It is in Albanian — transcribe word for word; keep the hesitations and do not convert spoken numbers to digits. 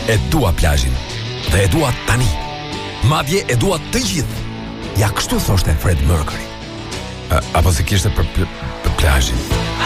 E dua plazhin. Dhe e dua tani. Madje e dua të gjithë. Ja kështu thoshte Fred Mercury. A, apo se kishte për, për, për plazhin.